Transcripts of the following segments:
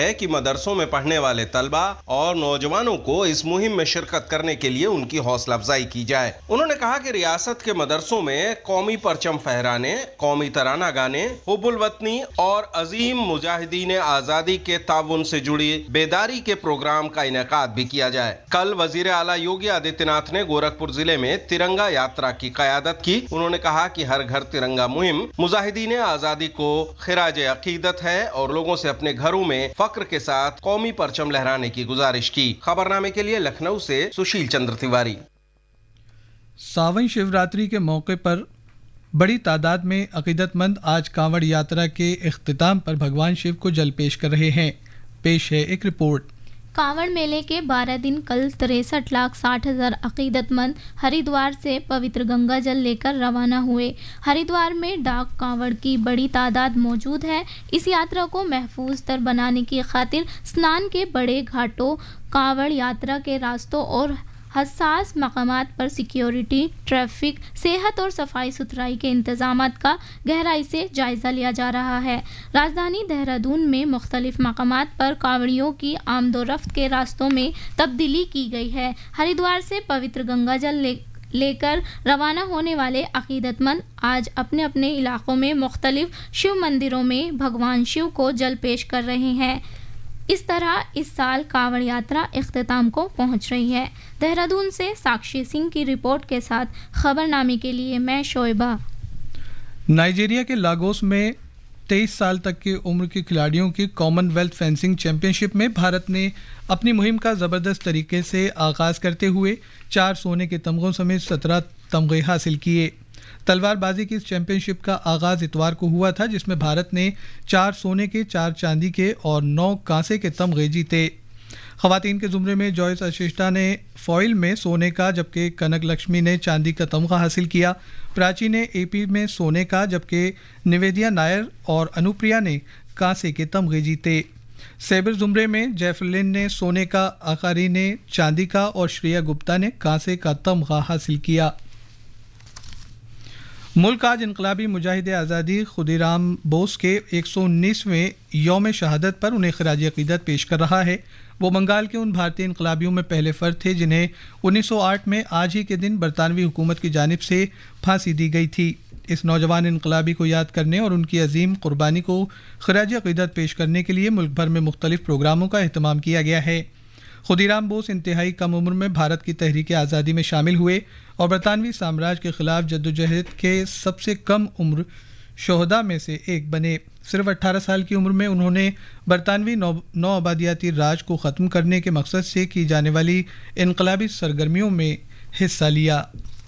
ہے کہ مدرسوں میں پڑھنے والے طلبہ اور نوجوانوں کو اس مہم میں شرکت کرنے کے لیے ان کی حوصلہ افزائی کی جائے۔ انہوں نے کہا کہ ریاست کے مدرسوں میں قومی پرچم فہرانے، قومی ترانہ گانے، حب الوطنی اور عظیم مجاہدین آزادی کے تعاون سے جڑی بیداری کے پروگرام کا انعقاد بھی کیا جائے۔ کل وزیر اعلیٰ یوگی آدتیہ ناتھ نے گورکھپور ضلع میں ترنگا یاترا کی قیادت کی۔ انہوں نے کہا کہ ہر گھر ترنگا مہم مجاہدین آزادی کو خراج عقیدت ہے اور لوگوں سے اپنے گھروں میں فخر کے ساتھ قومی پرچم لہرانے کی گزارش کی۔ خبرنامے کے لیے لکھنؤ سے سشیل چندر تیواری۔ ساون شیوراتری کے موقع پر بڑی تعداد میں عقیدت مند آج کانوڑ یاترا کے اختتام پر بھگوان شیو کو جل پیش کر رہے ہیں۔ پیش ہے ایک رپورٹ۔ کانوڑ میلے کے 12 دن کل 63,60,000 عقیدت مند ہریدوار سے پوتر گنگا جل لے کر روانہ ہوئے۔ ہریدوار میں ڈاک کانوڑ کی بڑی تعداد موجود ہے۔ اس یاترا کو محفوظ تر بنانے کی خاطر اسنان کے بڑے گھاٹوں، کانوڑ یاترا کے راستوں اور حساس مقامات پر سیکیورٹی، ٹریفک، صحت اور صفائی ستھرائی کے انتظامات کا گہرائی سے جائزہ لیا جا رہا ہے۔ راجدھانی دہرادون میں مختلف مقامات پر کانوڑیوں کی آمد و رفت کے راستوں میں تبدیلی کی گئی ہے۔ ہریدوار سے پوتر گنگا جل لے کر روانہ ہونے والے عقیدت مند آج اپنے اپنے علاقوں میں مختلف شیو مندروں میں بھگوان شیو کو جل پیش کر رہے ہیں۔ اس طرح اس سال کانوڑ یاترا اختتام کو پہنچ رہی ہے۔ دہرادون سے ساکشی سنگھ کی رپورٹ کے ساتھ خبرنامے کے لیے میں شعیبہ۔ نائجیریا کے لاگوس میں 23 سال تک کی عمر کے کھلاڑیوں کی کامن ویلتھ فینسنگ چیمپئن شپ میں بھارت نے اپنی مہم کا زبردست طریقے سے آغاز کرتے ہوئے 4 سونے کے تمغوں سمیت 17 تمغے حاصل کیے۔ تلوار بازی کی اس چیمپئن شپ کا آغاز اتوار کو ہوا تھا، جس میں بھارت نے 4 سونے کے، 4 چاندی کے اور 9 کانسے کے تمغے جیتے۔ خواتین کے زمرے میں جوائس اشیشٹا نے فوائل میں سونے کا جبکہ کنک لکشمی نے چاندی کا تمغہ حاصل کیا۔ پراچی نے اے پی میں سونے کا جبکہ نویدیا نائر اور انوپریا نے کانسے کے تمغے جیتے۔ سیبر زمرے میں جیفلن نے سونے کا، آخاری نے چاندی کا اور شریا گپتا نے کانسے کا تمغہ حاصل کیا۔ ملک آج انقلابی مجاہد آزادی خودیرام بوس کے 119ویں یوم شہادت پر انہیں خراج عقیدت پیش کر رہا ہے۔ وہ بنگال کے ان بھارتی انقلابیوں میں پہلے فرد تھے جنہیں 1908 میں آج ہی کے دن برطانوی حکومت کی جانب سے پھانسی دی گئی تھی۔ اس نوجوان انقلابی کو یاد کرنے اور ان کی عظیم قربانی کو خراج عقیدت پیش کرنے کے لیے ملک بھر میں مختلف پروگراموں کا اہتمام کیا گیا ہے۔ خودیرام بوس انتہائی کم عمر میں بھارت کی تحریک آزادی میں شامل ہوئے اور برطانوی سامراج کے خلاف جدوجہد کے سب سے کم عمر شہداء میں سے ایک بنے۔ صرف 18 سال کی عمر میں انہوں نے برطانوی نو آبادیاتی راج کو ختم کرنے کے مقصد سے کی جانے والی انقلابی سرگرمیوں میں حصہ لیا۔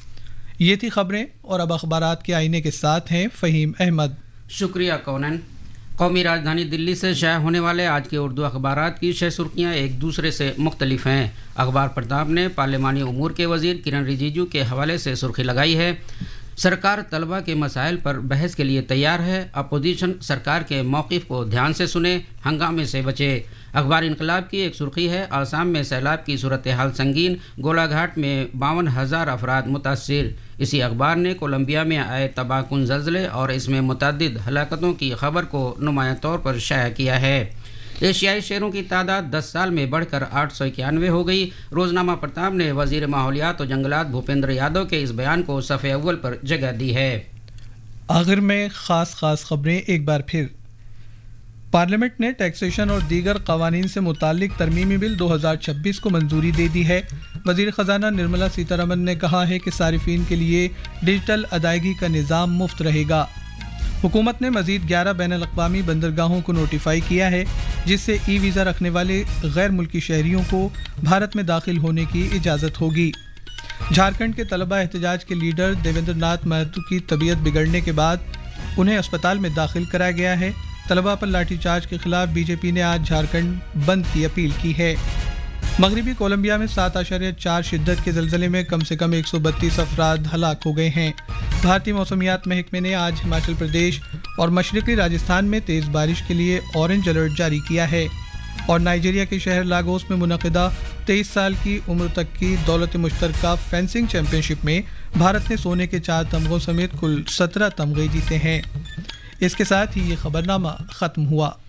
یہ تھی خبریں، اور اب اخبارات کے آئینے کے ساتھ ہیں فہیم احمد۔ شکریہ کونن۔ قومی راجدھانی دلی سے شائع ہونے والے آج کے اردو اخبارات کی 6 سرخیاں ایک دوسرے سے مختلف ہیں۔ اخبار پرتاپ نے پارلیمانی امور کے وزیر کرن رجیجو کے حوالے سے سرخی لگائی ہے، سرکار طلبہ کے مسائل پر بحث کے لیے تیار ہے، اپوزیشن سرکار کے موقف کو دھیان سے سنے، ہنگامے سے بچے۔ اخبار انقلاب کی ایک سرخی ہے، آسام میں سیلاب کی صورتحال سنگین، گولا گھاٹ میں 52,000 افراد متاثر۔ اسی اخبار نے کولمبیا میں آئے تباہ کن زلزلے اور اس میں متعدد ہلاکتوں کی خبر کو نمایاں طور پر شائع کیا ہے۔ ایشیائی شیروں کی تعداد 10 سال میں بڑھ کر 891 ہو گئی۔ روزنامہ پرتاپ نے وزیر ماحولیات و جنگلات بھوپندر یادو کے اس بیان کو صفحے اول پر جگہ دی ہے۔ آخر میں خاص خبریں ایک بار پھر۔ پارلیمنٹ نے ٹیکسیشن اور دیگر قوانین سے متعلق ترمیمی بل 2026 کو منظوری دے دی ہے۔ وزیر خزانہ نرملا سیتارمن نے کہا ہے کہ صارفین کے لیے ڈیجیٹل ادائیگی کا نظام مفت رہے گا۔ حکومت نے مزید 11 بین الاقوامی بندرگاہوں کو نوٹیفائی کیا ہے، جس سے ای ویزا رکھنے والے غیر ملکی شہریوں کو بھارت میں داخل ہونے کی اجازت ہوگی۔ جھارکھنڈ کے طلبہ احتجاج کے لیڈر دیویندر ناتھ مہتو کی طبیعت بگڑنے کے بعد انہیں اسپتال میں داخل کرایا گیا ہے۔ طلبہ پر لاٹھی چارج کے خلاف بی جے پی نے آج جھارکھنڈ بند کی اپیل کی ہے۔ مغربی کولمبیا میں 7.4 شدت کے زلزلے میں کم سے کم 132 افراد ہلاک ہو گئے ہیں۔ بھارتی موسمیات محکمے نے آج ہماچل پردیش اور مشرقی راجستھان میں تیز بارش کے لیے اورنج الرٹ جاری کیا ہے۔ اور نائجیریا کے شہر لاگوس میں منعقدہ 23 سال کی عمر تک کی دولت مشترکہ فینسنگ چیمپئن شپ میں بھارت نے سونے کے 4 تمغوں سمیت کل 17 تمغے جیتے ہیں۔ اس کے ساتھ ہی یہ خبرنامہ ختم ہوا۔